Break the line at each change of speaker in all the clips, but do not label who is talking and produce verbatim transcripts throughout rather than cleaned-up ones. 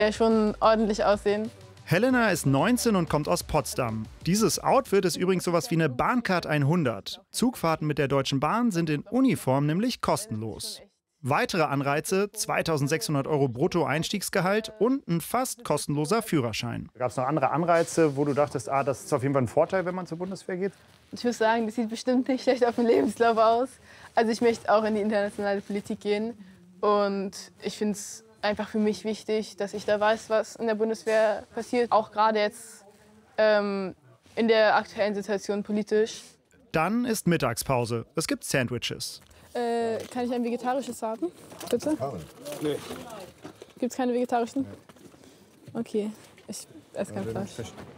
Ja, schon ordentlich aussehen.
Helena ist neunzehn und kommt aus Potsdam. Dieses Outfit ist übrigens sowas wie eine Bahncard hundert. Zugfahrten mit der Deutschen Bahn sind in Uniform nämlich kostenlos. Weitere Anreize, zweitausendsechshundert Euro Brutto-Einstiegsgehalt und ein fast kostenloser Führerschein.
Gab es noch andere Anreize, wo du dachtest, ah, das ist auf jeden Fall ein Vorteil, wenn man zur Bundeswehr geht?
Ich muss sagen, das sieht bestimmt nicht schlecht auf dem Lebenslauf aus. Also ich möchte auch in die internationale Politik gehen. Und ich finde es einfach für mich wichtig, dass ich da weiß, was in der Bundeswehr passiert. Auch gerade jetzt ähm, in der aktuellen Situation politisch.
Dann ist Mittagspause. Es gibt Sandwiches.
Äh, kann ich ein vegetarisches haben, bitte? Nee. Gibt es keine vegetarischen? Okay, ich esse kein Fleisch.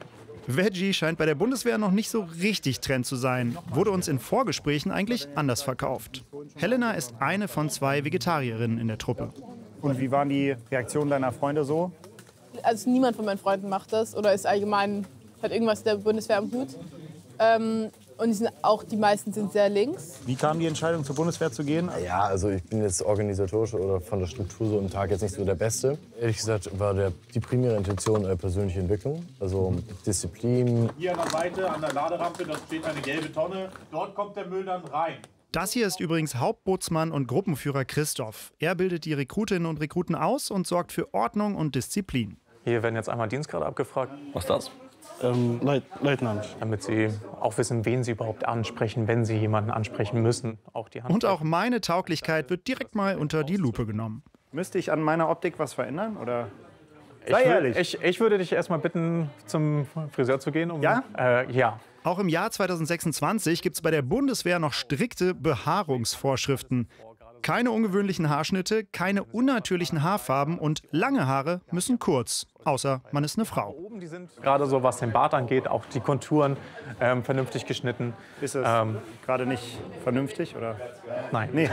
Veggie scheint bei der Bundeswehr noch nicht so richtig Trend zu sein. Wurde uns in Vorgesprächen eigentlich anders verkauft. Helena ist eine von zwei Vegetarierinnen in der Truppe.
Und wie waren die Reaktionen deiner Freunde so?
Also niemand von meinen Freunden macht das oder ist allgemein, hat irgendwas der Bundeswehr am Hut. Ähm, Und die, sind auch, die meisten sind sehr links.
Wie kam die Entscheidung, zur Bundeswehr zu gehen?
Ja, also ich bin jetzt organisatorisch oder von der Struktur so im Tag jetzt nicht so der Beste. Ehrlich gesagt war der, die primäre Intention äh, persönliche Entwicklung, also Disziplin.
Hier an der Seite, an der Laderampe, da steht eine gelbe Tonne. Dort kommt der Müll dann rein.
Das hier ist übrigens Hauptbootsmann und Gruppenführer Christoph. Er bildet die Rekrutinnen und Rekruten aus und sorgt für Ordnung und Disziplin.
Hier werden jetzt einmal Dienstgrade abgefragt.
Was ist das?
Ähm, Leit Leutnant.
Damit Sie auch wissen, wen Sie überhaupt ansprechen, wenn Sie jemanden ansprechen müssen. Auch die Hand
und auch meine Tauglichkeit wird direkt mal unter die Lupe genommen.
Müsste ich an meiner Optik was verändern? Oder?
Sei ich ehrlich. Ich, ich würde dich erst mal bitten, zum Friseur zu gehen. Um,
ja?
Äh, ja.
Auch im Jahr zweitausendsechsundzwanzig gibt es bei der Bundeswehr noch strikte Behaarungsvorschriften. Keine ungewöhnlichen Haarschnitte, keine unnatürlichen Haarfarben und lange Haare müssen kurz, außer man ist eine Frau.
Die sind gerade so, was den Bart angeht, auch die Konturen ähm, vernünftig geschnitten.
Ist es ähm, gerade nicht vernünftig, oder?
Nein.
Nee.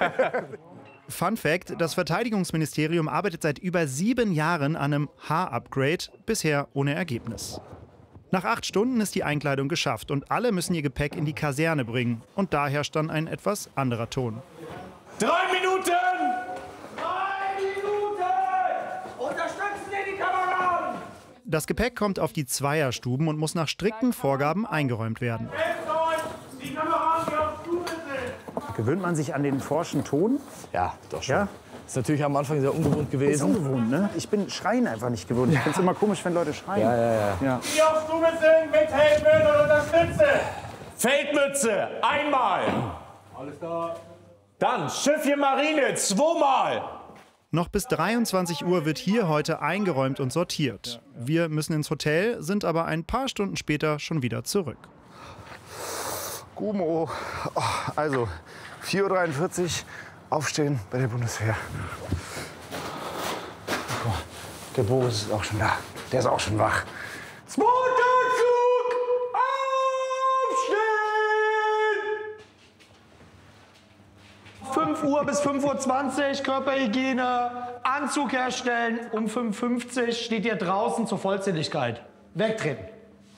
Fun Fact, das Verteidigungsministerium arbeitet seit über sieben Jahren an einem Haar-Upgrade, bisher ohne Ergebnis. Nach acht Stunden ist die Einkleidung geschafft und alle müssen ihr Gepäck in die Kaserne bringen. Und da herrscht dann ein etwas anderer Ton.
Drei Minuten!
Drei Minuten! Unterstützen Sie die Kameraden!
Das Gepäck kommt auf die Zweierstuben und muss nach strikten Vorgaben eingeräumt werden.
Die Kameraden, die auf Stufe sind!
Gewöhnt man sich an den forschen Ton?
Ja, doch schon.
Ja?
Ist natürlich am Anfang sehr ungewohnt gewesen.
Ist ungewohnt, ne? Ich bin Schreien einfach nicht gewohnt. Ich finde es immer komisch, wenn Leute schreien.
Ja, ja, ja.
ja.
Die auf Stufe sind, mit Helmen und Unterstütze! Feldmütze, einmal! Alles klar. Dann Schiffchen Marine, zweimal!
Noch bis dreiundzwanzig Uhr wird hier heute eingeräumt und sortiert. Wir müssen ins Hotel, sind aber ein paar Stunden später schon wieder zurück.
Gumo, oh, also vier Uhr dreiundvierzig, aufstehen bei der Bundeswehr. Oh, der Boris ist auch schon da, der ist auch schon wach.
Zweiter Zug, aufstehen!
fünf Uhr bis fünf Uhr zwanzig, Körperhygiene, Anzug herstellen. Um fünf Uhr fünfzig steht ihr draußen zur Vollzähligkeit. Wegtreten.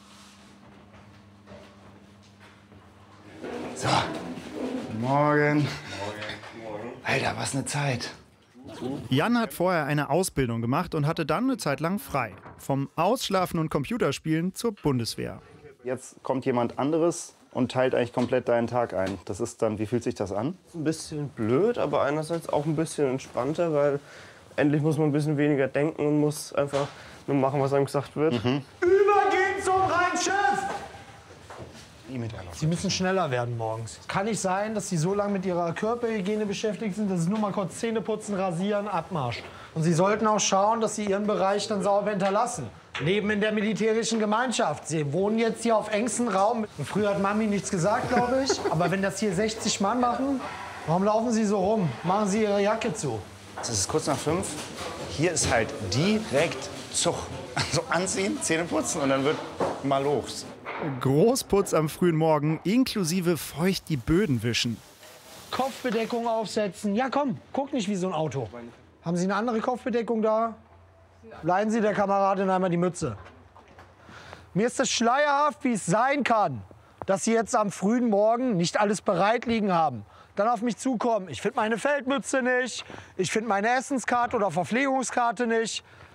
So, morgen. Alter, was eine Zeit.
Jan hat vorher eine Ausbildung gemacht und hatte dann eine Zeit lang frei. Vom Ausschlafen und Computerspielen zur Bundeswehr.
Jetzt kommt jemand anderes und teilt eigentlich komplett deinen Tag ein. Das ist dann, wie fühlt sich das an?
Ein bisschen blöd, aber einerseits auch ein bisschen entspannter, weil endlich muss man ein bisschen weniger denken und muss einfach nur machen, was einem gesagt wird.
Mhm.
Übergehen zum Rheinchef!
E-Meter noch.
Sie müssen schneller werden morgens. Kann nicht sein, dass Sie so lange mit Ihrer Körperhygiene beschäftigt sind, dass Sie nur mal kurz Zähne putzen, rasieren, Abmarsch. Und Sie sollten auch schauen, dass Sie Ihren Bereich dann sauber hinterlassen. Leben in der militärischen Gemeinschaft. Sie wohnen jetzt hier auf engstem Raum. Und früher hat Mami nichts gesagt, glaube ich. Aber wenn das hier sechzig Mann machen, warum laufen Sie so rum? Machen Sie Ihre Jacke zu.
Es ist kurz nach fünf. Hier ist halt direkt Zug. Also anziehen, Zähne putzen und dann wird mal los.
Großputz am frühen Morgen, inklusive feucht die Böden wischen.
Kopfbedeckung aufsetzen. Ja, komm, guck nicht wie so ein Auto. Haben Sie eine andere Kopfbedeckung da? Leihen Sie der Kameradin einmal die Mütze. Mir ist es schleierhaft, wie es sein kann, dass Sie jetzt am frühen Morgen nicht alles bereit liegen haben. Dann auf mich zukommen. Ich finde meine Feldmütze nicht, ich finde meine Essenskarte oder Verpflegungskarte nicht.